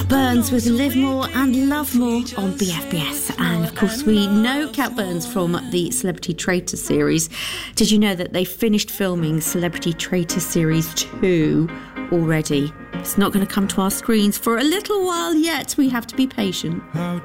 Burns with Live More and Love More on BFBS. And of course we know Cat Burns from the Celebrity Traitor series. Did you know that they finished filming Celebrity Traitor Series 2 already? It's not going to come to our screens for a little while yet. We have to be patient. How